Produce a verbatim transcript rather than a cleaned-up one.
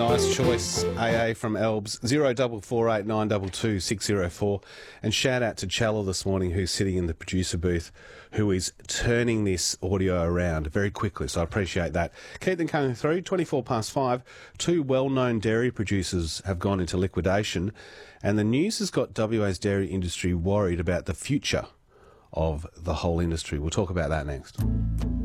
Nice choice, A A from Elbs, zero double four eight nine two two six zero four. And shout out to Challa this morning, who's sitting in the producer booth, who is turning this audio around very quickly, so I appreciate that. Keep them coming through. twenty-four past five, two well-known dairy producers have gone into liquidation, and the news has got W A's dairy industry worried about the future of the whole industry. We'll talk about that next.